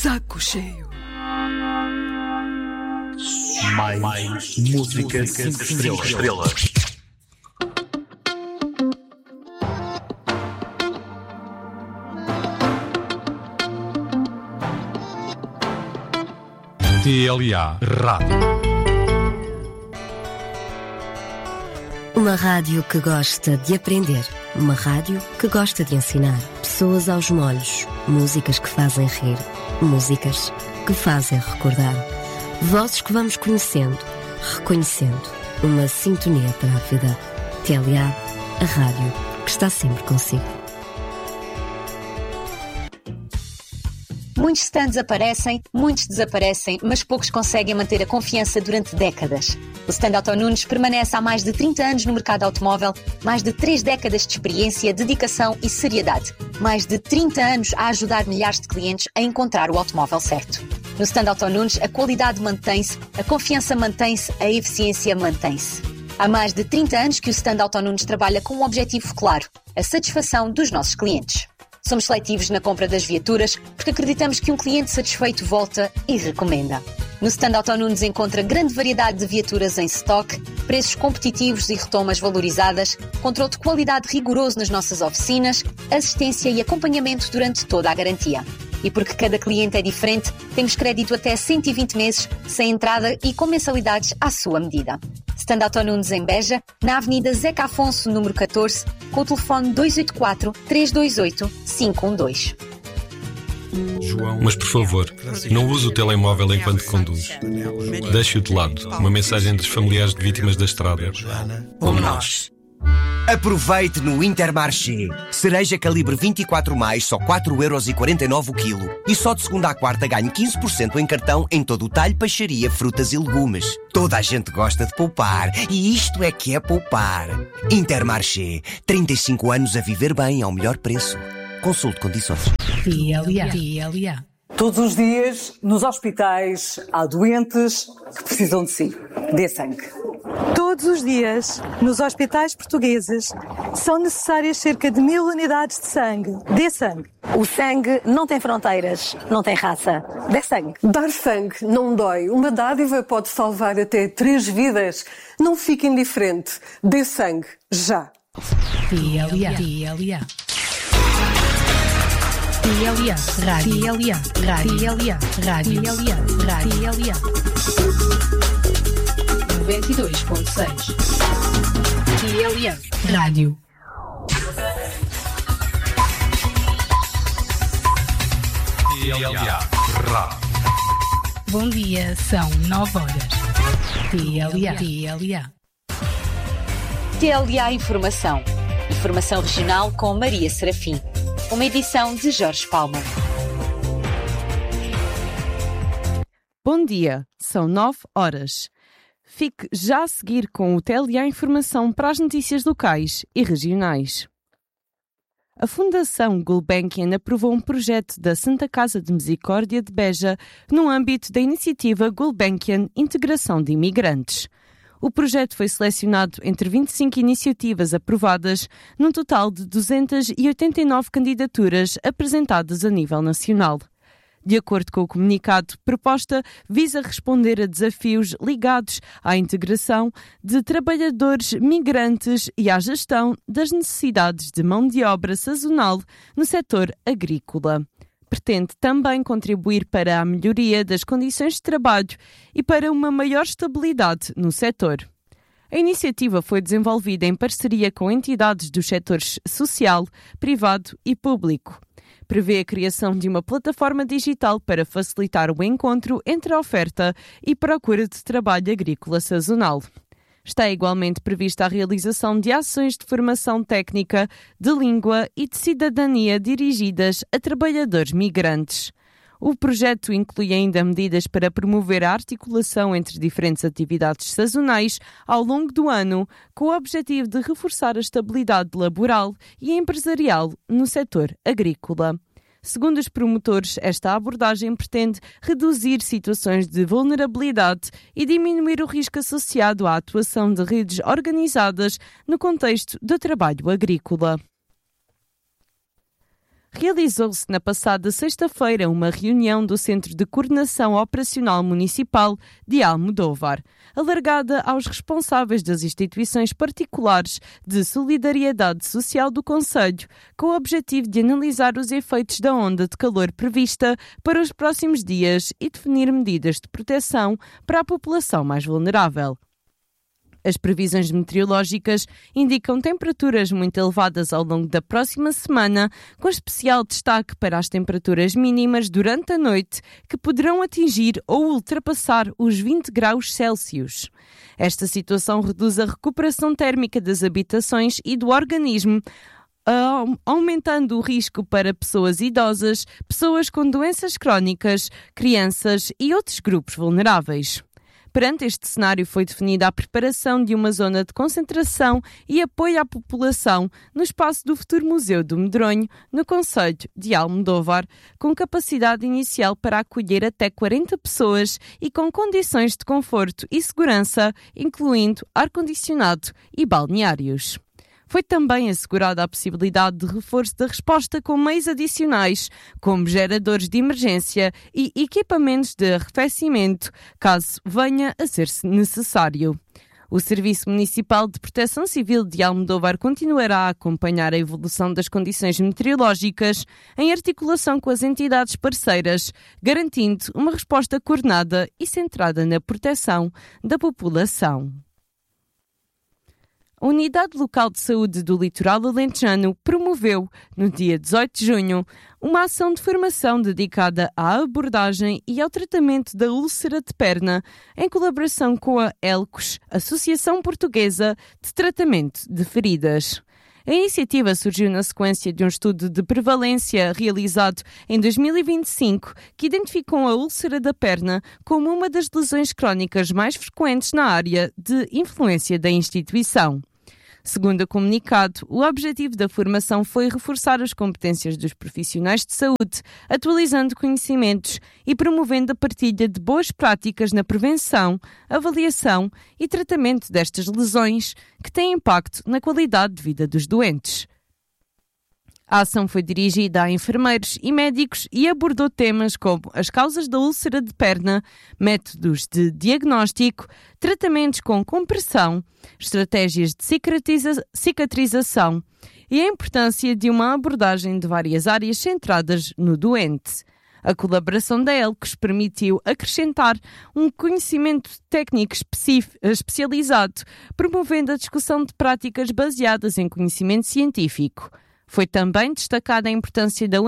saco cheio. Mais música 5 estrelas. TLA Rádio. Uma rádio que gosta de aprender. Uma rádio que gosta de ensinar. Pessoas aos molhos. Músicas que fazem rir. Músicas que fazem recordar. Vozes que vamos conhecendo, reconhecendo. Uma sintonia para a vida. TLA, a rádio que está sempre consigo. Muitos stands aparecem, muitos desaparecem, mas poucos conseguem manter a confiança durante décadas. O stand Auto Nunes permanece há mais de 30 anos no mercado automóvel, mais de 3 décadas de experiência, dedicação e seriedade. Mais de 30 anos a ajudar milhares de clientes a encontrar o automóvel certo. No stand Auto Nunes, a qualidade mantém-se, a confiança mantém-se, a eficiência mantém-se. Há mais de 30 anos que o stand Auto Nunes trabalha com um objetivo claro, a satisfação dos nossos clientes. Somos seletivos na compra das viaturas porque acreditamos que um cliente satisfeito volta e recomenda. No stand Auto Nunes encontra grande variedade de viaturas em stock, preços competitivos e retomas valorizadas, controle de qualidade rigoroso nas nossas oficinas, assistência e acompanhamento durante toda a garantia. E porque cada cliente é diferente, temos crédito até 120 meses, sem entrada e com mensalidades à sua medida. Stand Auto Nunes em Beja, na Avenida Zeca Afonso, número 14, com o telefone 284-328-512. Mas por favor, não use o telemóvel enquanto conduz. Deixe-o de lado. Uma mensagem dos familiares de vítimas da estrada. Como nós. Aproveite no Intermarché. Cereja calibre 24+, só 4,49€ o quilo. E só de segunda à quarta ganhe 15% em cartão em todo o talho, peixaria, frutas e legumes. Toda a gente gosta de poupar. E isto é que é poupar. Intermarché. 35 anos a viver bem ao melhor preço. Consulte condições. TLA. Todos os dias, nos hospitais, há doentes que precisam de si. Dê sangue. Todos os dias, nos hospitais portugueses, são necessárias cerca de 1000 unidades de sangue. Dê sangue. O sangue não tem fronteiras, não tem raça. Dê sangue. Dar sangue não dói. Uma dádiva pode salvar até 3 vidas. Não fique indiferente. Dê sangue. Já. TLA. Rádio. 92.6. TLA Rádio. TLA Rádio. Bom dia, são 9 horas. TLA. TLA Informação. Informação regional com Maria Serafim. Uma edição de Jorge Palma. Bom dia, são 9 horas. Fique já a seguir com o TLA Informação para as notícias locais e regionais. A Fundação Gulbenkian aprovou um projeto da Santa Casa de Misericórdia de Beja no âmbito da iniciativa Gulbenkian Integração de Imigrantes. O projeto foi selecionado entre 25 iniciativas aprovadas, num total de 289 candidaturas apresentadas a nível nacional. De acordo com o comunicado, a proposta visa responder a desafios ligados à integração de trabalhadores migrantes e à gestão das necessidades de mão de obra sazonal no setor agrícola. Pretende também contribuir para a melhoria das condições de trabalho e para uma maior estabilidade no setor. A iniciativa foi desenvolvida em parceria com entidades dos setores social, privado e público. Prevê a criação de uma plataforma digital para facilitar o encontro entre a oferta e procura de trabalho agrícola sazonal. Está igualmente prevista a realização de ações de formação técnica, de língua e de cidadania dirigidas a trabalhadores migrantes. O projeto inclui ainda medidas para promover a articulação entre diferentes atividades sazonais ao longo do ano, com o objetivo de reforçar a estabilidade laboral e empresarial no setor agrícola. Segundo os promotores, esta abordagem pretende reduzir situações de vulnerabilidade e diminuir o risco associado à atuação de redes organizadas no contexto do trabalho agrícola. realizou-se na passada sexta-feira uma reunião do Centro de Coordenação Operacional Municipal de Almodóvar, alargada aos responsáveis das instituições particulares de solidariedade social do concelho, com o objetivo de analisar os efeitos da onda de calor prevista para os próximos dias e definir medidas de proteção para a população mais vulnerável. As previsões meteorológicas indicam temperaturas muito elevadas ao longo da próxima semana, com especial destaque para as temperaturas mínimas durante a noite, que poderão atingir ou ultrapassar os 20 graus Celsius. Esta situação reduz a recuperação térmica das habitações e do organismo, aumentando o risco para pessoas idosas, pessoas com doenças crónicas, crianças e outros grupos vulneráveis. Perante este cenário, foi definida a preparação de uma zona de concentração e apoio à população no espaço do futuro Museu do Medronho, no concelho de Almodóvar, com capacidade inicial para acolher até 40 pessoas e com condições de conforto e segurança, incluindo ar-condicionado e balneários. Foi também assegurada a possibilidade de reforço da resposta com meios adicionais, como geradores de emergência e equipamentos de arrefecimento, caso venha a ser necessário. O Serviço Municipal de Proteção Civil de Almodóvar continuará a acompanhar a evolução das condições meteorológicas em articulação com as entidades parceiras, garantindo uma resposta coordenada e centrada na proteção da população. A Unidade Local de Saúde do Litoral Alentejano promoveu, no dia 18 de junho, uma ação de formação dedicada à abordagem e ao tratamento da úlcera de perna, em colaboração com a ELCOS, Associação Portuguesa de Tratamento de Feridas. A iniciativa surgiu na sequência de um estudo de prevalência realizado em 2025 que identificou a úlcera da perna como uma das lesões crónicas mais frequentes na área de influência da instituição. Segundo o comunicado, o objetivo da formação foi reforçar as competências dos profissionais de saúde, atualizando conhecimentos e promovendo a partilha de boas práticas na prevenção, avaliação e tratamento destas lesões que têm impacto na qualidade de vida dos doentes. A ação foi dirigida a enfermeiros e médicos e abordou temas como as causas da úlcera de perna, métodos de diagnóstico, tratamentos com compressão, estratégias de cicatrização e a importância de uma abordagem de várias áreas centradas no doente. A colaboração da ELCOS permitiu acrescentar um conhecimento técnico especializado, promovendo a discussão de práticas baseadas em conhecimento científico. Foi também destacada a importância da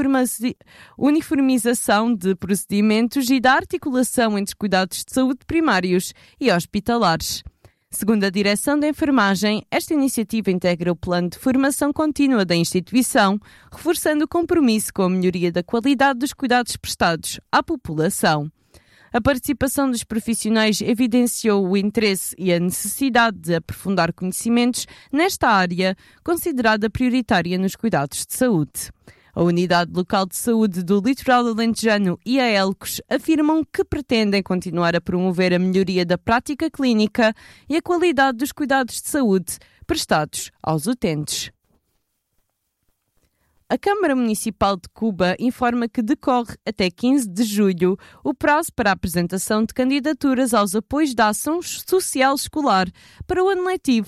uniformização de procedimentos e da articulação entre cuidados de saúde primários e hospitalares. Segundo a Direção da Enfermagem, esta iniciativa integra o plano de formação contínua da instituição, reforçando o compromisso com a melhoria da qualidade dos cuidados prestados à população. A participação dos profissionais evidenciou o interesse e a necessidade de aprofundar conhecimentos nesta área, considerada prioritária nos cuidados de saúde. A Unidade Local de Saúde do Litoral Alentejano e a ELCOS afirmam que pretendem continuar a promover a melhoria da prática clínica e a qualidade dos cuidados de saúde prestados aos utentes. A Câmara Municipal de Cuba informa que decorre até 15 de julho o prazo para a apresentação de candidaturas aos apoios da ação social escolar para o ano letivo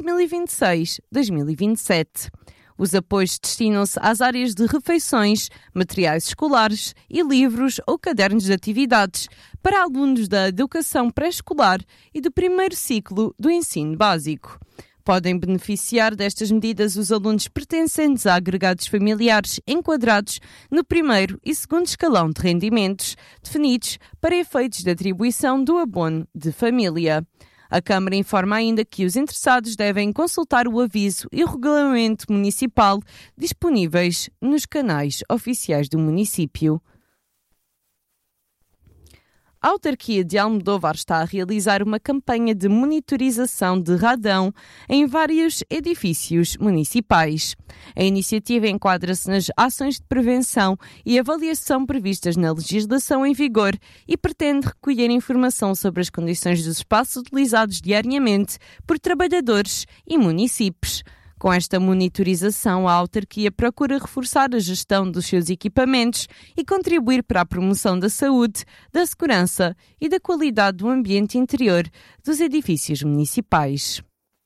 2026-2027. Os apoios destinam-se às áreas de refeições, materiais escolares e livros ou cadernos de atividades para alunos da educação pré-escolar e do primeiro ciclo do ensino básico. Podem beneficiar destas medidas os alunos pertencentes a agregados familiares enquadrados no primeiro e segundo escalão de rendimentos, definidos para efeitos de atribuição do abono de família. A Câmara informa ainda que os interessados devem consultar o aviso e o regulamento municipal disponíveis nos canais oficiais do município. A autarquia de Almodóvar está a realizar uma campanha de monitorização de radão em vários edifícios municipais. A iniciativa enquadra-se nas ações de prevenção e avaliação previstas na legislação em vigor e pretende recolher informação sobre as condições dos espaços utilizados diariamente por trabalhadores e municípios. Com esta monitorização, a autarquia procura reforçar a gestão dos seus equipamentos e contribuir para a promoção da saúde, da segurança e da qualidade do ambiente interior dos edifícios municipais.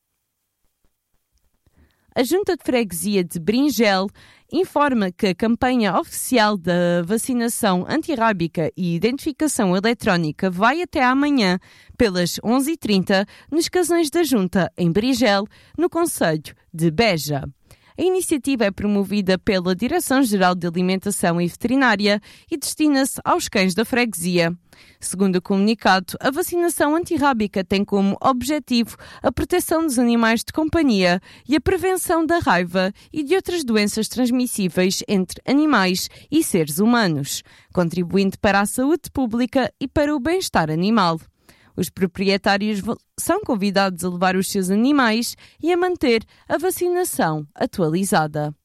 A Junta de Freguesia de Bringel informa que a campanha oficial da vacinação antirrábica e identificação eletrónica vai até amanhã, pelas 11h30, nos casões da Junta, em Bringel, no concelho de Beja. A iniciativa é promovida pela Direção-Geral de Alimentação e Veterinária e destina-se aos cães da freguesia. Segundo o comunicado, a vacinação antirrábica tem como objetivo a proteção dos animais de companhia e a prevenção da raiva e de outras doenças transmissíveis entre animais e seres humanos, contribuindo para a saúde pública e para o bem-estar animal. Os proprietários são convidados a levar os seus animais e a manter a vacinação atualizada.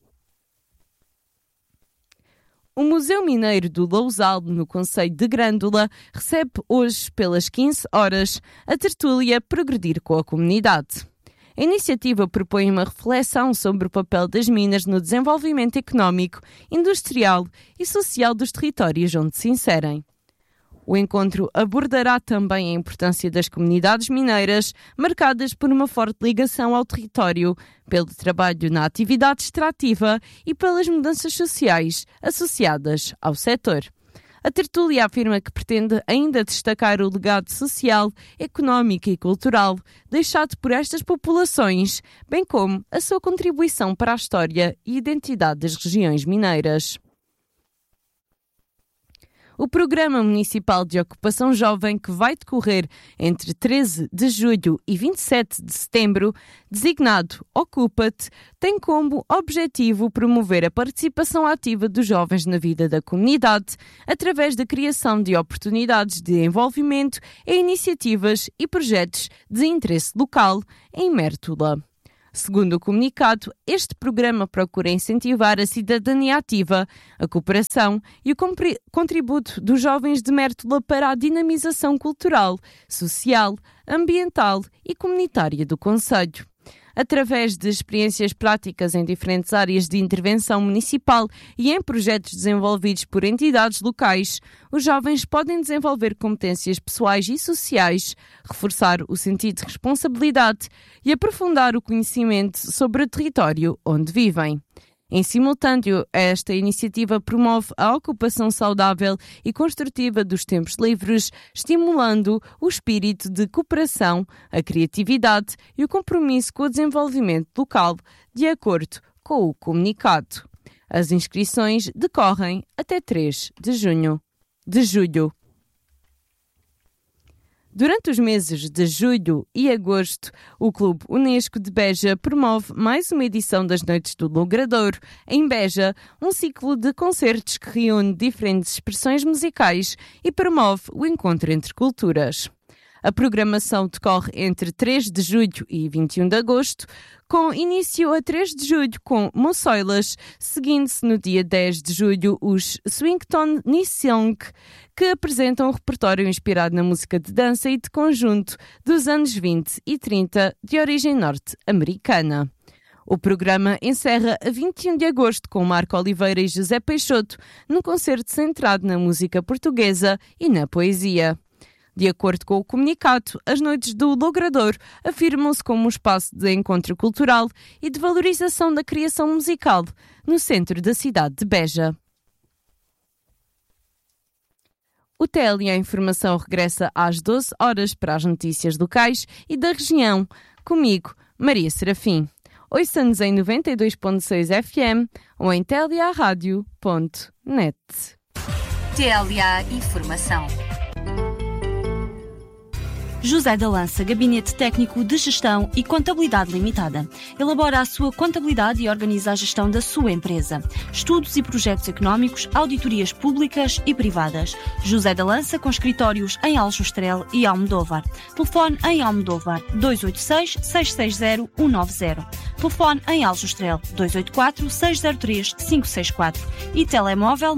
O Museu Mineiro do Lousal, no concelho de Grândola, recebe hoje, pelas 15 horas, a tertúlia Progredir com a Comunidade. A iniciativa propõe uma reflexão sobre o papel das minas no desenvolvimento económico, industrial e social dos territórios onde se inserem. O encontro abordará também a importância das comunidades mineiras, marcadas por uma forte ligação ao território, pelo trabalho na atividade extrativa e pelas mudanças sociais associadas ao setor. A tertúlia afirma que pretende ainda destacar o legado social, económico e cultural deixado por estas populações, bem como a sua contribuição para a história e identidade das regiões mineiras. O Programa Municipal de Ocupação Jovem, que vai decorrer entre 13 de julho e 27 de setembro, designado Ocupa-te, tem como objetivo promover a participação ativa dos jovens na vida da comunidade, através da criação de oportunidades de envolvimento em iniciativas e projetos de interesse local em Mértola. Segundo o comunicado, este programa procura incentivar a cidadania ativa, a cooperação e o contributo dos jovens de Mértola para a dinamização cultural, social, ambiental e comunitária do concelho. Através de experiências práticas em diferentes áreas de intervenção municipal e em projetos desenvolvidos por entidades locais, os jovens podem desenvolver competências pessoais e sociais, reforçar o sentido de responsabilidade e aprofundar o conhecimento sobre o território onde vivem. Em simultâneo, esta iniciativa promove a ocupação saudável e construtiva dos tempos livres, estimulando o espírito de cooperação, a criatividade e o compromisso com o desenvolvimento local, de acordo com o comunicado. As inscrições decorrem até 3 de julho. Durante os meses de julho e agosto, o Clube Unesco de Beja promove mais uma edição das Noites do Logradouro, em Beja, um ciclo de concertos que reúne diferentes expressões musicais e promove o encontro entre culturas. A programação decorre entre 3 de julho e 21 de agosto, com início a 3 de julho com Moçoilas, seguindo-se no dia 10 de julho os Swington Nisong, que apresentam um repertório inspirado na música de dança e de conjunto dos anos 20 e 30 de origem norte-americana. O programa encerra a 21 de agosto com Marco Oliveira e José Peixoto, num concerto centrado na música portuguesa e na poesia. De acordo com o comunicado, as Noites do Logradouro afirmam-se como um espaço de encontro cultural e de valorização da criação musical no centro da cidade de Beja. O TLA Informação regressa às 12 horas para as notícias locais e da região. Comigo, Maria Serafim. Ouça-nos em 92.6 FM ou em tlearadio.net. TLA Informação. José da Lança, Gabinete Técnico de Gestão e Contabilidade Limitada. Elabora a sua contabilidade e organiza a gestão da sua empresa. Estudos e projetos económicos, auditorias públicas e privadas. José da Lança, com escritórios em Aljustrel e Almodóvar. Telefone em Almodóvar 286-660-190. Telefone em Aljustrel 284-603-564 e telemóvel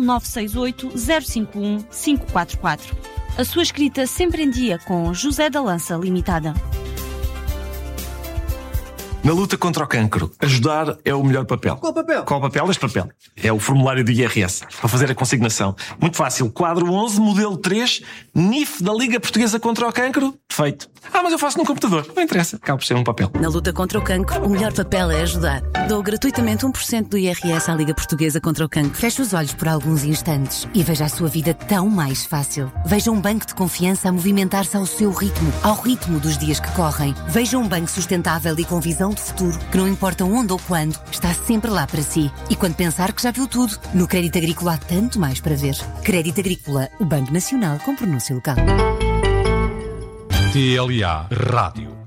968-051-544. A sua escrita sempre em dia com José da Lança Limitada. Na luta contra o cancro, ajudar é o melhor papel. Qual papel? Qual papel? Este papel. É o formulário do IRS, para fazer a consignação. Muito fácil. Quadro 11, modelo 3, NIF da Liga Portuguesa contra o Cancro. Feito. Mas eu faço num computador. Não interessa. Acaba por ser um papel. Na luta contra o cancro, o melhor papel é ajudar. Dou gratuitamente 1% do IRS à Liga Portuguesa contra o Cancro. Feche os olhos por alguns instantes e veja a sua vida tão mais fácil. Veja um banco de confiança a movimentar-se ao seu ritmo, ao ritmo dos dias que correm. Veja um banco sustentável e com visão de futuro, que não importa onde ou quando, está sempre lá para si. E quando pensar que já viu tudo, no Crédito Agrícola há tanto mais para ver. Crédito Agrícola, o Banco Nacional com pronúncio local. TLA Rádio.